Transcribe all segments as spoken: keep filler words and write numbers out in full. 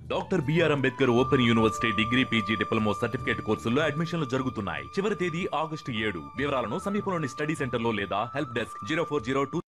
Doctor BR Ambedkar open university degree PG diploma certificate కోర్సుల్లో అడ్మిషన్లు జరుగుతున్నాయి. చివరి తేదీ ఆగస్టు ఏడు. వివరాలను సమీపంలోని స్టడీ సెంటర్ లో లేదా help desk zero four zero two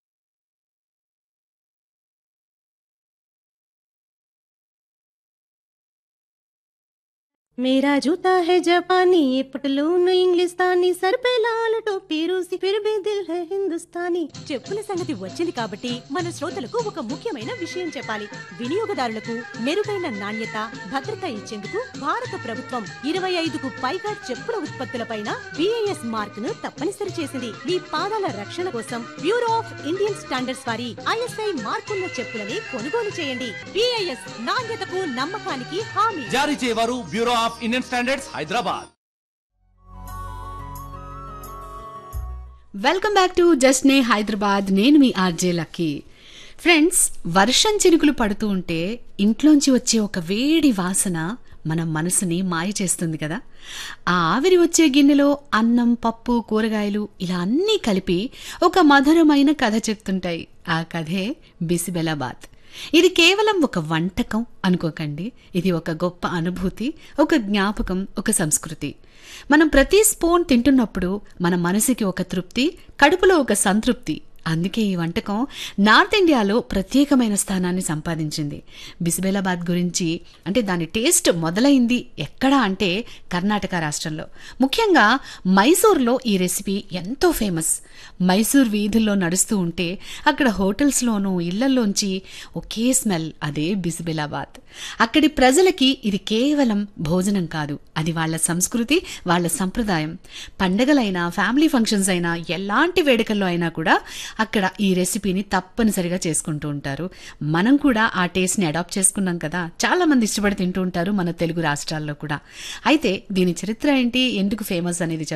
मेरा जूता है जापानी ये पटलून इंग्लिस्तानी सर पे लाल टोपी रूसी फिर भी दिल है हिंदुस्तानी చెప్పుల సంగతి వచ్చింది కాబట్టి మన శ్రోతలకు ఒక ముఖ్యమైన విషయం చెప్పాలి. వినియోగదారులకు మెరుగైన నాణ్యత భద్రత ఇచ్చేందుకు భారత ప్రభుత్వం ఇరవై ఐదుకు పైగా చెప్పుల ఉత్పత్తులపైన బిఐఎస్ మార్క్ ను తప్పనిసరి చేసింది. మీ పాదాల రక్షణ కోసం బ్యూరో ఆఫ్ ఇండియన్ స్టాండర్డ్స్ వారి ఐఎస్ఐ మార్కున్న చెప్పులని కొనుగోలు చేయండి. బిఐఎస్ నాణ్యతకు నమ్మకానికి హామీ. జారీ చేయవారు bureau of Indian standards Hyderabad. Welcome back to just నే హైదరాబాద్. నేను మీ ఆర్జే లక్కీ. ఫ్రెండ్స్, వర్షం చినుకులు పడుతూ ఉంటే ఇంట్లోంచి వచ్చే ఒక వేడి వాసన మన మనసుని మాయ చేస్తుంది కదా. ఆ ఆవిరి వచ్చే గిన్నెలో అన్నం, పప్పు, కూరగాయలు ఇలా అన్నీ కలిపి ఒక మధురమైన కథ చెప్తుంటాయి. ఆ కథే బిసిబెలాబాద్. ఇది కేవలం ఒక వంటకం అనుకోకండి. ఇది ఒక గొప్ప అనుభూతి, ఒక జ్ఞాపకం, ఒక సంస్కృతి. మనం ప్రతి స్పూన్ తింటున్నప్పుడు మన మనసుకి ఒక తృప్తి, కడుపులో ఒక సంతృప్తి. అందుకే ఈ వంటకం నార్త్ ఇండియాలో ప్రత్యేకమైన స్థానాన్ని సంపాదించింది. బిసిబెలాబాద్ గురించి అంటే దాని టేస్ట్ మొదలైంది ఎక్కడ అంటే కర్ణాటక రాష్ట్రంలో, ముఖ్యంగా మైసూర్లో ఈ రెసిపీ ఎంతో ఫేమస్. మైసూర్ వీధుల్లో నడుస్తూ ఉంటే అక్కడ హోటల్స్లోనూ ఇళ్లల్లోంచి ఒకే స్మెల్, అదే బిసిబెలాబాద్. అక్కడి ప్రజలకి ఇది కేవలం భోజనం కాదు, అది వాళ్ళ సంస్కృతి, వాళ్ళ సంప్రదాయం. పండగలైనా, ఫ్యామిలీ ఫంక్షన్స్ అయినా, ఎలాంటి వేడుకల్లో అయినా కూడా అక్కడ ఈ రెసిపీని తప్పనిసరిగా చేసుకుంటూ ఉంటారు. మనం కూడా ఆ టేస్ట్ని అడాప్ట్ చేసుకున్నాం కదా, చాలా మంది ఇష్టపడి తింటూ ఉంటారు మన తెలుగు రాష్ట్రాల్లో కూడా. అయితే దీని చరిత్ర ఏంటి, ఎందుకు ఫేమస్ అనేది